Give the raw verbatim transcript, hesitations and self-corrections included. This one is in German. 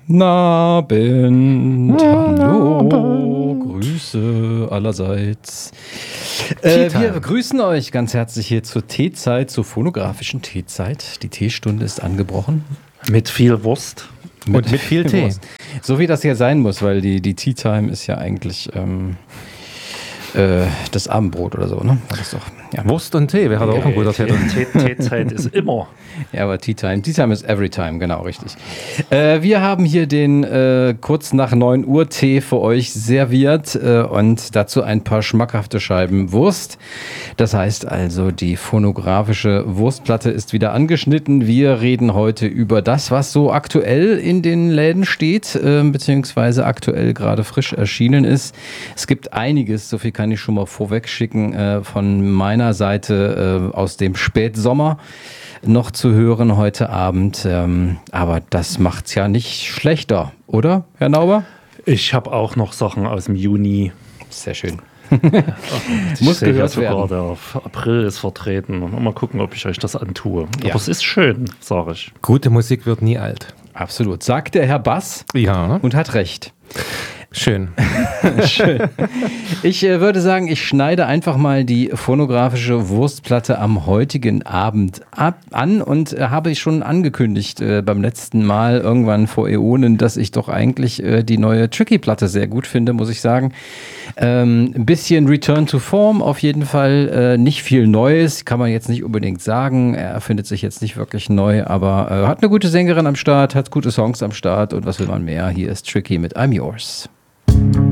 Guten Abend. Hallo. Grüße allerseits. Äh, wir begrüßen euch ganz herzlich hier zur Teezeit, zur phonografischen Teezeit. Die Teestunde ist angebrochen. Mit viel Wurst. Mit und mit viel Tee. Wurst. So wie das hier sein muss, weil die, die Tea Time ist ja eigentlich ähm, äh, das Abendbrot oder so, ne? Das ist doch, ja. Wurst und Tee wäre auch ein guter Titel. Teezeit ist immer. Ja, aber Tea Time. Tea Time ist every time, genau, richtig. Äh, wir haben hier den äh, kurz nach neun Uhr Tee für euch serviert äh, und dazu ein paar schmackhafte Scheiben Wurst. Das heißt also, die phonografische Wurstplatte ist wieder angeschnitten. Wir reden heute über das, was so aktuell in den Läden steht, äh, beziehungsweise aktuell gerade frisch erschienen ist. Es gibt einiges, so viel kann ich schon mal vorweg schicken, äh, von meiner Seite äh, aus dem Spätsommer noch zu hören heute Abend. Ähm, aber das macht's ja nicht schlechter, oder, Herr Nauber? Ich habe auch noch Sachen aus dem Juni. Sehr schön. Ich Muss sehe ja gehört sogar, werden. der April ist vertreten. Mal gucken, ob ich euch das antue. Ja. Aber es ist schön, sage ich. Gute Musik wird nie alt. Absolut. Sagt der Herr Bass Ja. und hat recht. Schön. Schön. Ich äh, würde sagen, ich schneide einfach mal die phonografische Wurstplatte am heutigen Abend ab, an und äh, habe ich schon angekündigt äh, beim letzten Mal irgendwann vor Äonen, dass ich doch eigentlich äh, die neue Tricky-Platte sehr gut finde, muss ich sagen. Ähm, ein bisschen Return to Form auf jeden Fall, äh, nicht viel Neues, kann man jetzt nicht unbedingt sagen. Er erfindet sich jetzt nicht wirklich neu, aber äh, hat eine gute Sängerin am Start, hat gute Songs am Start und was will man mehr? Hier ist Tricky mit I'm Yours.